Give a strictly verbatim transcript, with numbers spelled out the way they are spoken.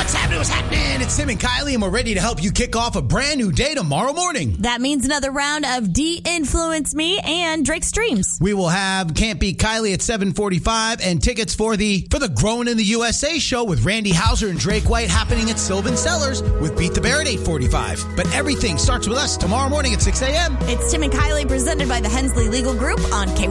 What's happening? What's happening? It's Tim and Kylie, and we're ready to help you kick off a brand new day tomorrow morning. That means another round of De-Influence Me and Drake Streams. We will have Can't Beat Kylie at seven forty-five and tickets for the for the Growing in the U S A show with Randy Houser and Drake White happening at Sylvan Cellars with Beat the Bear at eight forty-five. But everything starts with us tomorrow morning at six a.m. It's Tim and Kylie presented by the Hensley Legal Group on K